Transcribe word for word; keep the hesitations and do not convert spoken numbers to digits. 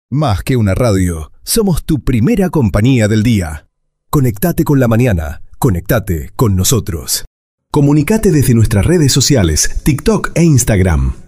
Más que una radio, somos tu primera compañía del día. Conectate con la mañana, conectate con nosotros. Comunicate desde nuestras redes sociales, TikTok e Instagram.